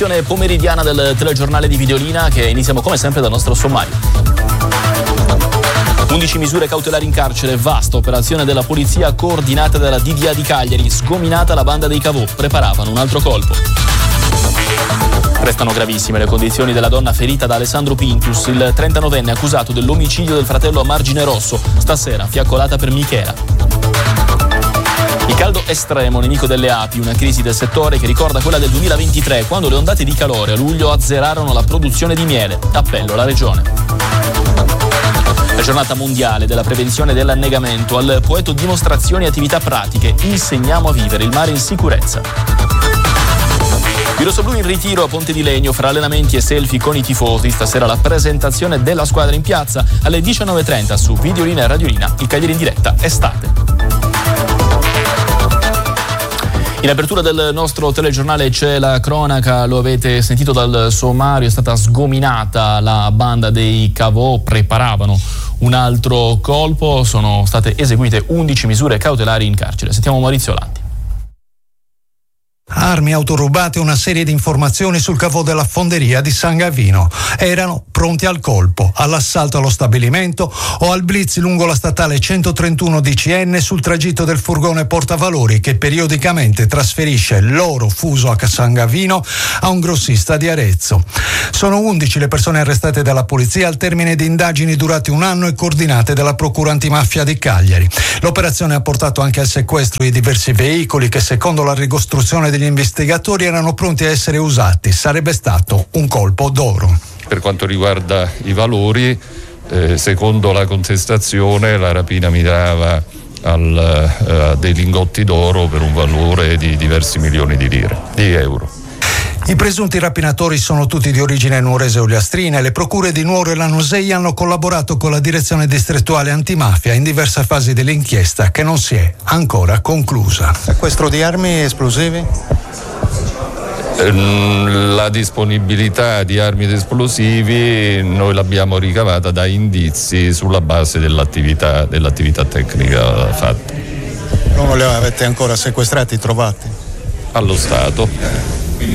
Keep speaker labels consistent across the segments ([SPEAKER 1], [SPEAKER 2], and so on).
[SPEAKER 1] Pomeridiana del telegiornale di Videolina, che iniziamo come sempre dal nostro sommario. 11 misure cautelari in carcere, vasta operazione della polizia coordinata dalla DDA di Cagliari, sgominata la banda dei Cavò, preparavano un altro colpo. Restano gravissime le condizioni della donna ferita da Alessandro Pintus, il 39enne accusato dell'omicidio del fratello a Margine Rosso, stasera fiaccolata per Michela. Il caldo estremo, nemico delle api, una crisi del settore che ricorda quella del 2023, quando le ondate di calore a luglio azzerarono la produzione di miele. Appello alla Regione. La giornata mondiale della prevenzione dell'annegamento, al poeto dimostrazioni e attività pratiche. Insegniamo a vivere il mare in sicurezza. Il rossoblu in ritiro a Ponte di Legno, fra allenamenti e selfie con i tifosi. Stasera la presentazione della squadra in piazza alle 19:30 su Videolina e Radiolina. Il Cagliari in diretta estate. In apertura del nostro telegiornale c'è la cronaca, lo avete sentito dal sommario, è stata sgominata la banda dei Cavò, preparavano un altro colpo, sono state eseguite 11 misure cautelari in carcere. Sentiamo Maurizio Lanti.
[SPEAKER 2] Armi, auto rubate, una serie di informazioni sul Cavò della fonderia di San Gavino. Erano pronti al colpo, all'assalto allo stabilimento o al blitz lungo la statale 131 DCN sul tragitto del furgone portavalori che periodicamente trasferisce l'oro fuso a San Gavino a un grossista di Arezzo. Sono 11 le persone arrestate dalla polizia al termine di indagini durate un anno e coordinate dalla Procura Antimafia di Cagliari. L'operazione ha portato anche al sequestro di diversi veicoli che, secondo la ricostruzione degli investigatori, erano pronti a essere usati. Sarebbe stato un colpo d'oro.
[SPEAKER 3] Per quanto riguarda i valori, secondo la contestazione, la rapina mirava a dei lingotti d'oro per un valore di diversi milioni di euro.
[SPEAKER 2] I presunti rapinatori sono tutti di origine nuorese o ogliastrina e le procure di Nuoro e Lanusei hanno collaborato con la direzione distrettuale antimafia in diverse fasi dell'inchiesta che non si è ancora conclusa.
[SPEAKER 4] Sequestro di armi esplosivi?
[SPEAKER 3] La disponibilità di armi ed esplosivi noi l'abbiamo ricavata da indizi sulla base dell'attività tecnica fatta.
[SPEAKER 4] Non li avete ancora sequestrati, trovati?
[SPEAKER 3] Allo Stato.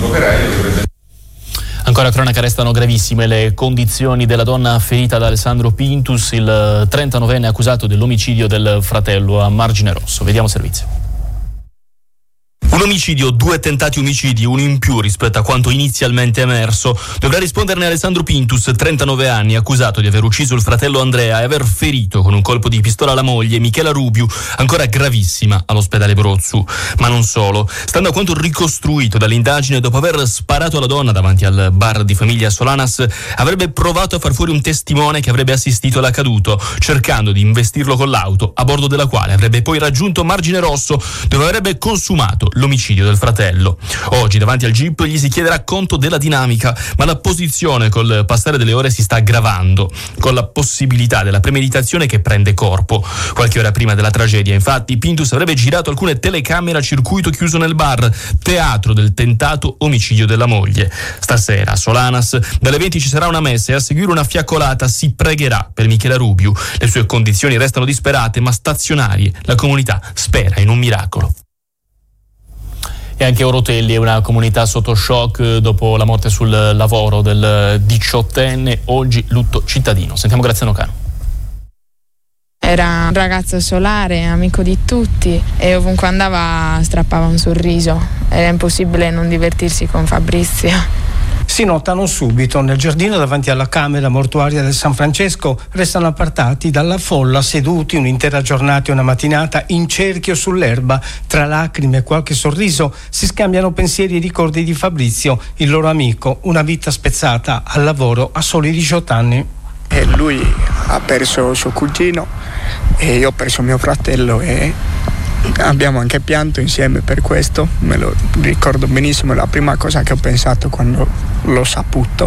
[SPEAKER 1] Ancora cronaca, restano gravissime le condizioni della donna ferita da Alessandro Pintus, il 39enne accusato dell'omicidio del fratello a Margine Rosso. Vediamo servizio. Un omicidio, 2 tentati omicidi, uno in più rispetto a quanto inizialmente emerso. Dovrà risponderne Alessandro Pintus, 39 anni, accusato di aver ucciso il fratello Andrea e aver ferito con un colpo di pistola la moglie, Michela Rubiu, ancora gravissima all'ospedale Brozzu. Ma non solo. Stando a quanto ricostruito dall'indagine, dopo aver sparato alla donna davanti al bar di famiglia Solanas, avrebbe provato a far fuori un testimone che avrebbe assistito all'accaduto, cercando di investirlo con l'auto, a bordo della quale avrebbe poi raggiunto Margine Rosso, dove avrebbe consumato l'omicidio del fratello. Oggi davanti al GIP gli si chiederà conto della dinamica, ma la posizione col passare delle ore si sta aggravando, con la possibilità della premeditazione che prende corpo. Qualche ora prima della tragedia, infatti, Pintus avrebbe girato alcune telecamere a circuito chiuso nel bar, teatro del tentato omicidio della moglie. Stasera a Solanas dalle 20 ci sarà una messa e a seguire una fiaccolata. Si pregherà per Michela Rubiu. Le sue condizioni restano disperate ma stazionarie. La comunità spera in un miracolo. E anche Orotelli è una comunità sotto shock dopo la morte sul lavoro del 18enne, oggi lutto cittadino. Sentiamo Graziano Cano.
[SPEAKER 5] Era un ragazzo solare, amico di tutti e ovunque andava strappava un sorriso. Era impossibile non divertirsi con Fabrizio.
[SPEAKER 6] Si notano subito. Nel giardino davanti alla camera mortuaria del San Francesco restano appartati dalla folla, seduti un'intera giornata e una mattinata in cerchio sull'erba. Tra lacrime e qualche sorriso si scambiano pensieri e ricordi di Fabrizio, il loro amico, una vita spezzata al lavoro a soli 18 anni.
[SPEAKER 7] E lui ha perso suo cugino e io ho perso mio fratello e abbiamo anche pianto insieme per questo. Me lo ricordo benissimo, la prima cosa che ho pensato quando l'ho saputo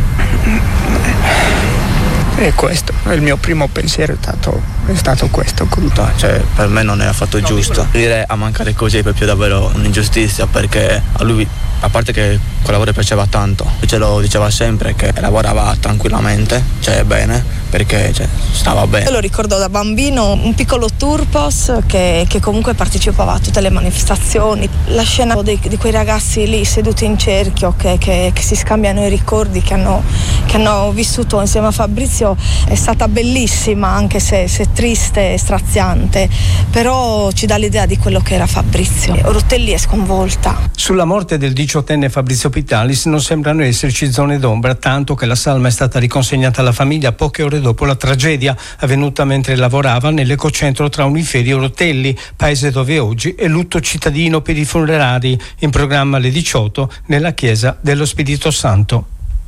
[SPEAKER 7] è questo. Il mio primo pensiero è stato questo.
[SPEAKER 8] Cioè, per me non è affatto giusto dire a mancare così, è proprio davvero un'ingiustizia, perché a lui, a parte che quel lavoro piaceva tanto, ce lo diceva sempre che lavorava tranquillamente, cioè bene, perché stava bene.
[SPEAKER 9] Io lo ricordo da bambino, un piccolo turpos che comunque partecipava a tutte le manifestazioni. La scena di quei ragazzi lì seduti in cerchio che si scambiano i ricordi che hanno vissuto insieme a Fabrizio è stata bellissima, anche se triste e straziante, però ci dà l'idea di quello che era Fabrizio. Rotelli è sconvolta.
[SPEAKER 6] Sulla morte del 18enne Fabrizio Pitalis non sembrano esserci zone d'ombra, tanto che la salma è stata riconsegnata alla famiglia poche ore dopo la tragedia avvenuta mentre lavorava nell'ecocentro tra Uniferi e Rotelli, paese dove oggi è lutto cittadino per i funerali, in programma alle 18 nella chiesa dello Spirito Santo.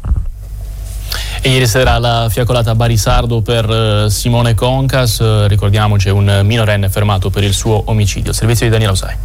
[SPEAKER 1] E ieri sera la fiaccolata a Barisardo per Simone Concas, ricordiamoci, è un minorenne fermato per il suo omicidio. Servizio di Daniela Osai.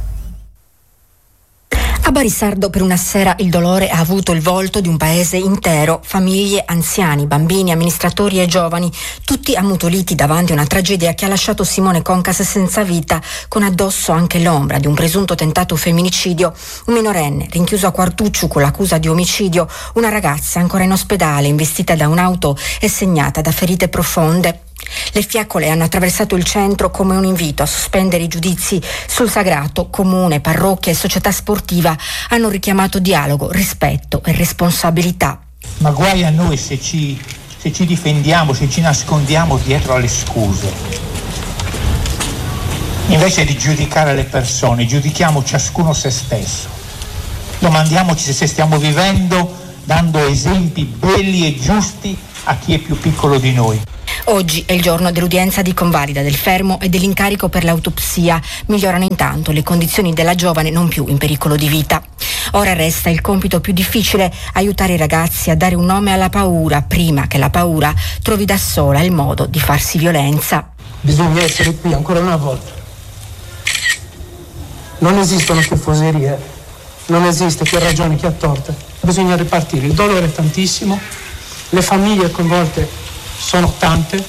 [SPEAKER 10] A Barisardo per una sera il dolore ha avuto il volto di un paese intero, famiglie, anziani, bambini, amministratori e giovani, tutti ammutoliti davanti a una tragedia che ha lasciato Simone Concas senza vita, con addosso anche l'ombra di un presunto tentato femminicidio, un minorenne rinchiuso a Quartucciu con l'accusa di omicidio, una ragazza ancora in ospedale investita da un'auto e segnata da ferite profonde. Le fiaccole hanno attraversato il centro come un invito a sospendere i giudizi sul sagrato. Comune, parrocchia e società sportiva hanno richiamato dialogo, rispetto e responsabilità.
[SPEAKER 11] Ma guai a noi se ci difendiamo, se ci nascondiamo dietro alle scuse. Invece di giudicare le persone, giudichiamo ciascuno se stesso. Domandiamoci se stiamo vivendo dando esempi belli e giusti a chi è più piccolo di noi.
[SPEAKER 10] Oggi è il giorno dell'udienza di convalida del fermo e dell'incarico per l'autopsia. Migliorano intanto le condizioni della giovane non più in pericolo di vita. Ora resta il compito più difficile: aiutare i ragazzi a dare un nome alla paura prima che la paura trovi da sola il modo di farsi violenza.
[SPEAKER 12] Bisogna essere qui ancora una volta. Non esistono tifoserie, non esiste chi ha ragione, chi ha torto. Bisogna ripartire. Il dolore è tantissimo, le famiglie coinvolte sono tante,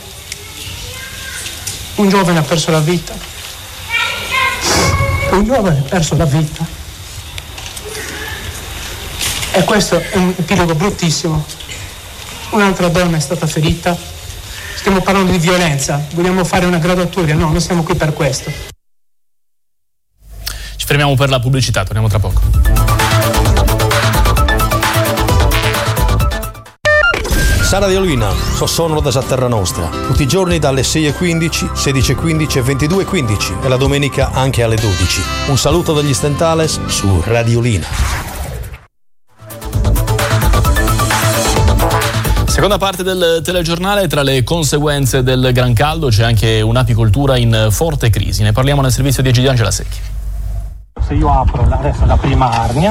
[SPEAKER 12] un giovane ha perso la vita, e questo è un epilogo bruttissimo. Un'altra donna è stata ferita, stiamo parlando di violenza, vogliamo fare una graduatoria? No, non siamo qui per questo.
[SPEAKER 1] Ci fermiamo per la pubblicità, torniamo tra poco.
[SPEAKER 13] Sara di Olina, sono da Terra Nostra, tutti i giorni dalle 6:15, 16:15 e 22:15 e la domenica anche alle 12. Un saluto dagli Stentales su Radio Olina.
[SPEAKER 1] Seconda parte del telegiornale, tra le conseguenze del gran caldo c'è anche un'apicoltura in forte crisi. Ne parliamo nel servizio di Egidio Angela Secchi.
[SPEAKER 14] Se io apro adesso la prima arnia,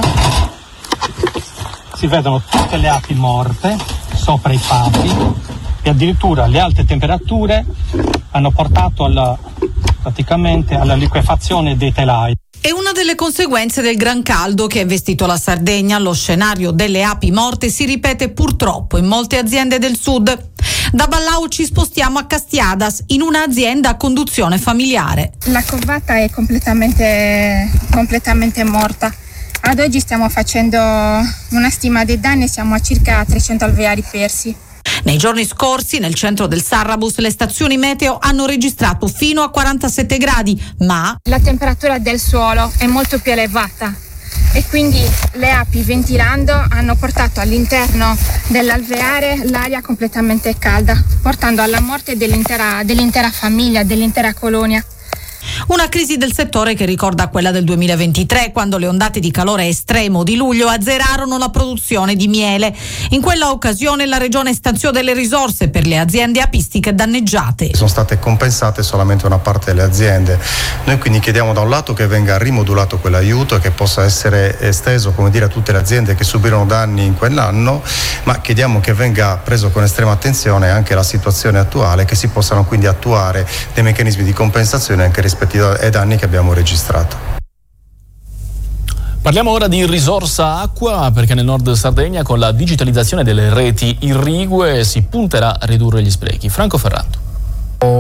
[SPEAKER 14] si vedono tutte le api morte sopra i pati e addirittura le alte temperature hanno portato praticamente alla liquefazione dei telai.
[SPEAKER 15] È una delle conseguenze del gran caldo che ha investito la Sardegna. Lo scenario delle api morte si ripete purtroppo in molte aziende del sud. Da Ballau ci spostiamo a Castiadas, in un'azienda a conduzione familiare.
[SPEAKER 16] La covata è completamente morta. Ad oggi stiamo facendo una stima dei danni e siamo a circa 300 alveari persi.
[SPEAKER 15] Nei giorni scorsi, nel centro del Sarrabus, le stazioni meteo hanno registrato fino a 47 gradi, ma
[SPEAKER 16] la temperatura del suolo è molto più elevata e quindi le api, ventilando, hanno portato all'interno dell'alveare l'aria completamente calda, portando alla morte dell'intera famiglia, dell'intera colonia.
[SPEAKER 15] Una crisi del settore che ricorda quella del 2023, quando le ondate di calore estremo di luglio azzerarono la produzione di miele. In quella occasione la regione stanziò delle risorse per le aziende apistiche danneggiate.
[SPEAKER 4] Sono state compensate solamente una parte delle aziende. Noi quindi chiediamo da un lato che venga rimodulato quell'aiuto e che possa essere esteso, come dire, a tutte le aziende che subirono danni in quell'anno, ma chiediamo che venga preso con estrema attenzione anche la situazione attuale, che si possano quindi attuare dei meccanismi di compensazione anche rispetto ai danni che abbiamo registrato.
[SPEAKER 1] Parliamo ora di risorsa acqua, perché nel nord Sardegna con la digitalizzazione delle reti irrigue si punterà a ridurre gli sprechi. Franco Ferrando.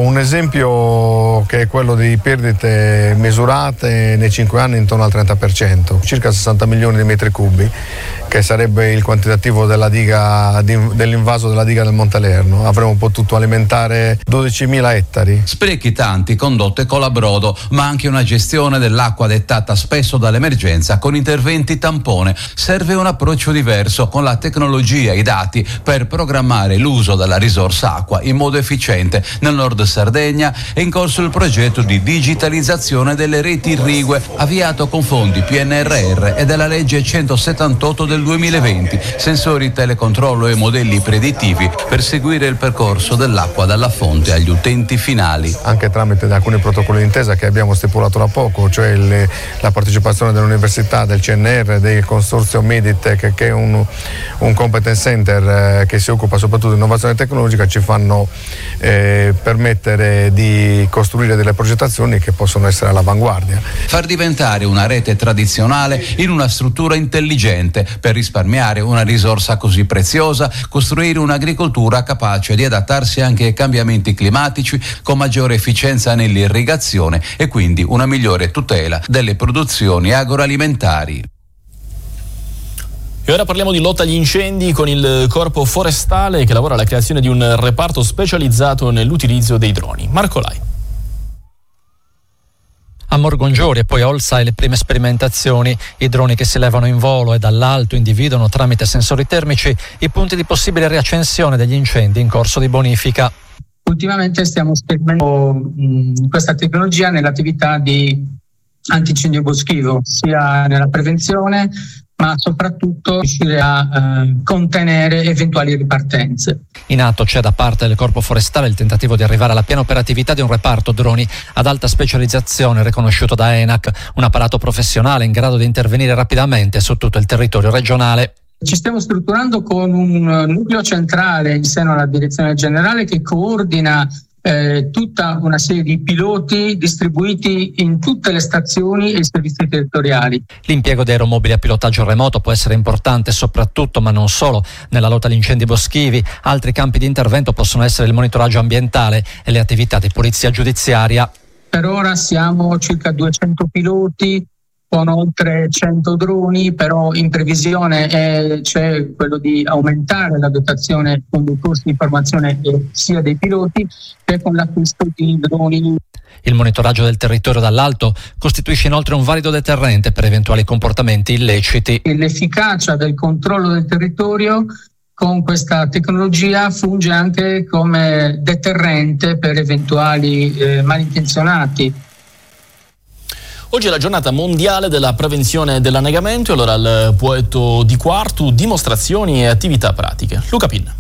[SPEAKER 17] un esempio che è quello di perdite misurate nei 5 anni intorno al 30%, circa 60 milioni di metri cubi, che sarebbe il quantitativo della diga, dell'invaso della diga del Monte Lerno. Avremmo potuto alimentare 12.000 ettari.
[SPEAKER 18] Sprechi tanti, condotte colabrodo, ma anche una gestione dell'acqua dettata spesso dall'emergenza con interventi tampone. Serve un approccio diverso con la tecnologia e i dati per programmare l'uso della risorsa acqua in modo efficiente. Nel nord Sardegna è in corso il progetto di digitalizzazione delle reti irrigue, avviato con fondi PNRR e della legge 178 del 2020, sensori telecontrollo e modelli predittivi per seguire il percorso dell'acqua dalla fonte agli utenti finali.
[SPEAKER 17] Anche tramite alcuni protocolli d'intesa che abbiamo stipulato da poco, cioè la partecipazione dell'università, del CNR, del consorzio Meditech, che è un competence center che si occupa soprattutto di innovazione tecnologica, ci fanno permettere di costruire delle progettazioni che possono essere all'avanguardia.
[SPEAKER 18] Far diventare una rete tradizionale in una struttura intelligente per risparmiare una risorsa così preziosa, costruire un'agricoltura capace di adattarsi anche ai cambiamenti climatici con maggiore efficienza nell'irrigazione e quindi una migliore tutela delle produzioni agroalimentari.
[SPEAKER 1] E ora parliamo di lotta agli incendi con il Corpo Forestale che lavora alla creazione di un reparto specializzato nell'utilizzo dei droni. Marco Lai.
[SPEAKER 19] A Morgongiori e poi a Olsai le prime sperimentazioni, i droni che si levano in volo e dall'alto individuano tramite sensori termici i punti di possibile riaccensione degli incendi in corso di bonifica.
[SPEAKER 12] Ultimamente stiamo sperimentando questa tecnologia nell'attività di antincendio boschivo, sia nella prevenzione ma soprattutto riuscire a contenere eventuali ripartenze.
[SPEAKER 19] In atto c'è da parte del Corpo Forestale il tentativo di arrivare alla piena operatività di un reparto droni ad alta specializzazione riconosciuto da ENAC, un apparato professionale in grado di intervenire rapidamente su tutto il territorio regionale.
[SPEAKER 12] Ci stiamo strutturando con un nucleo centrale in seno alla direzione generale che coordina tutta una serie di piloti distribuiti in tutte le stazioni e i servizi territoriali.
[SPEAKER 19] L'impiego di aeromobili a pilotaggio remoto può essere importante soprattutto, ma non solo, nella lotta agli incendi boschivi. Altri campi di intervento possono essere il monitoraggio ambientale e le attività di polizia giudiziaria.
[SPEAKER 12] Per ora siamo circa 200 piloti con oltre 100 droni, però in previsione c'è quello di aumentare la dotazione con dei corsi di formazione sia dei piloti che con l'acquisto di droni.
[SPEAKER 19] Il monitoraggio del territorio dall'alto costituisce inoltre un valido deterrente per eventuali comportamenti illeciti.
[SPEAKER 12] L'efficacia del controllo del territorio con questa tecnologia funge anche come deterrente per eventuali malintenzionati.
[SPEAKER 1] Oggi è la giornata mondiale della prevenzione dell'annegamento e allora al Poetto di Quartu dimostrazioni e attività pratiche. Luca Pinna.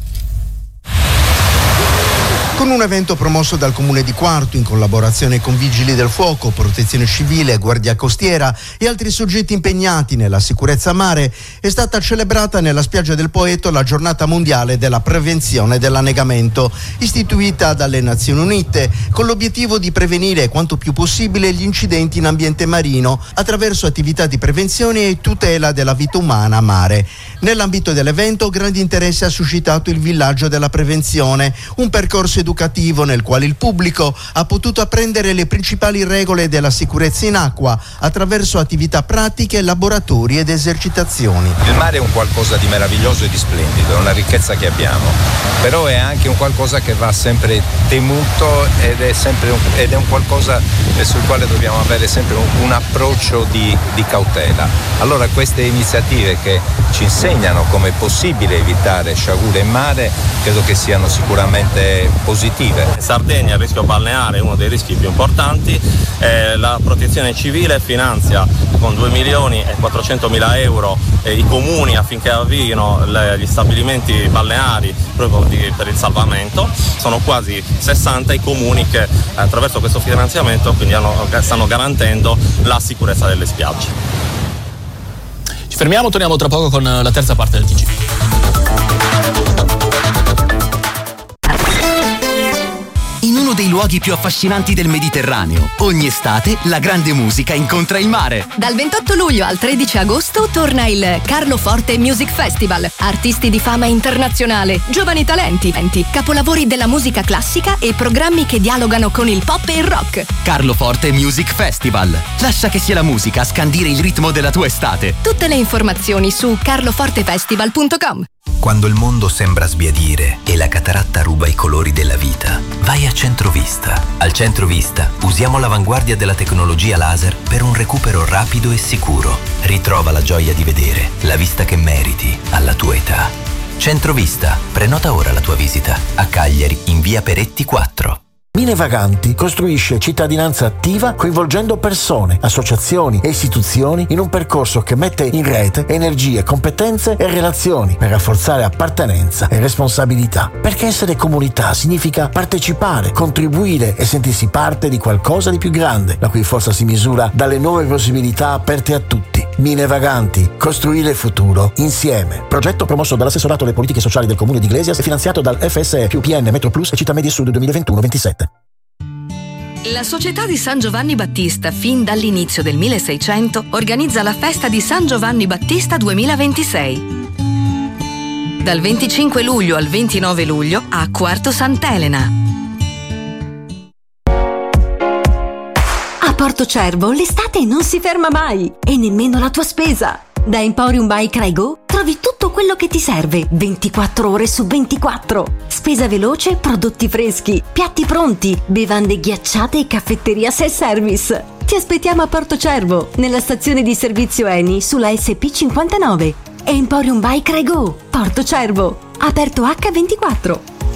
[SPEAKER 20] Con un evento promosso dal Comune di Quartu in collaborazione con Vigili del Fuoco, Protezione Civile, Guardia Costiera e altri soggetti impegnati nella sicurezza a mare, è stata celebrata nella spiaggia del Poetto la giornata mondiale della prevenzione dell'annegamento, istituita dalle Nazioni Unite con l'obiettivo di prevenire quanto più possibile gli incidenti in ambiente marino attraverso attività di prevenzione e tutela della vita umana a mare. Nell'ambito dell'evento grande interesse ha suscitato il Villaggio della Prevenzione, un percorso educativo nel quale il pubblico ha potuto apprendere le principali regole della sicurezza in acqua attraverso attività pratiche, laboratori ed esercitazioni.
[SPEAKER 21] Il mare è un qualcosa di meraviglioso e di splendido, è una ricchezza che abbiamo, però è anche un qualcosa che va sempre temuto ed è un qualcosa sul quale dobbiamo avere sempre un approccio di cautela. Allora queste iniziative che ci insegnano come è possibile evitare sciagure in mare credo che siano sicuramente positive.
[SPEAKER 22] In Sardegna il rischio balneare è uno dei rischi più importanti, la Protezione Civile finanzia con 2.400.000 euro i comuni affinché avviino gli stabilimenti balneari proprio per il salvamento. Sono quasi 60 i comuni che attraverso questo finanziamento quindi stanno garantendo la sicurezza delle spiagge.
[SPEAKER 1] Ci fermiamo, torniamo tra poco con la terza parte del TG.
[SPEAKER 23] In uno
[SPEAKER 2] uno dei luoghi più affascinanti del Mediterraneo. Ogni estate la grande musica incontra il mare.
[SPEAKER 3] Dal 28 luglio al 13 agosto torna il Carloforte Music Festival. Artisti di fama internazionale, giovani talenti, capolavori della musica classica e programmi che dialogano con il pop e il rock.
[SPEAKER 2] Carloforte Music Festival. Lascia che sia la musica a scandire il ritmo della tua estate.
[SPEAKER 3] Tutte le informazioni su carlofortefestival.com.
[SPEAKER 23] Quando il mondo sembra sbiadire e la cataratta ruba i colori della vita, vai a Centrovista. Al Centrovista usiamo l'avanguardia della tecnologia laser per un recupero rapido e sicuro. Ritrova la gioia di vedere, la vista che meriti alla tua età. Centrovista, prenota ora la tua visita. A Cagliari, in via Peretti 4.
[SPEAKER 24] Mine Vaganti costruisce cittadinanza attiva coinvolgendo persone, associazioni e istituzioni in un percorso che mette in rete energie, competenze e relazioni per rafforzare appartenenza e responsabilità. Perché essere comunità significa partecipare, contribuire e sentirsi parte di qualcosa di più grande, la cui forza si misura dalle nuove possibilità aperte a tutti. Mine Vaganti, costruire il futuro insieme. Progetto promosso dall'assessorato alle politiche sociali del Comune di Iglesias e finanziato dal FSE più PN Metro Plus e Città Media Sud 2021-27.
[SPEAKER 3] La Società di San Giovanni Battista, fin dall'inizio del 1600, organizza la festa di San Giovanni Battista 2026. Dal 25 luglio al 29 luglio a Quarto Sant'Elena.
[SPEAKER 25] A Porto Cervo l'estate non si ferma mai e nemmeno la tua spesa. Da Emporium by Crego trovi tutto quello che ti serve 24 ore su 24. Spesa veloce, prodotti freschi, piatti pronti, bevande ghiacciate e caffetteria self-service. Ti aspettiamo a Porto Cervo, nella stazione di servizio Eni sulla SP59. Emporium by Crego, Porto Cervo, aperto H24.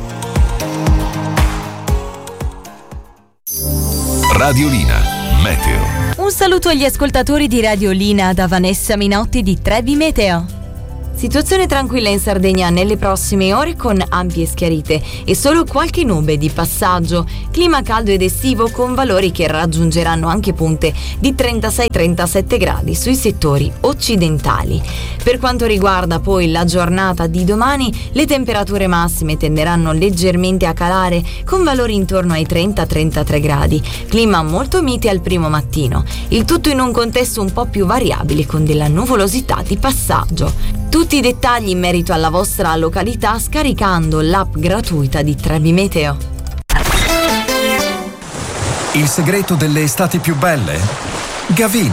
[SPEAKER 26] Radiolina Meteo.
[SPEAKER 27] Un saluto agli ascoltatori di Radiolina da Vanessa Minotti di Trevi Meteo. Situazione tranquilla in Sardegna nelle prossime ore con ampie schiarite e solo qualche nube di passaggio. Clima caldo ed estivo con valori che raggiungeranno anche punte di 36-37 gradi sui settori occidentali. Per quanto riguarda poi la giornata di domani, le temperature massime tenderanno leggermente a calare con valori intorno ai 30-33 gradi. Clima molto mite al primo mattino. Il tutto in un contesto un po' più variabile con della nuvolosità di passaggio. Tutti i dettagli in merito alla vostra località scaricando l'app gratuita di Trevi Meteo.
[SPEAKER 28] Il segreto delle estati più belle? Gavini.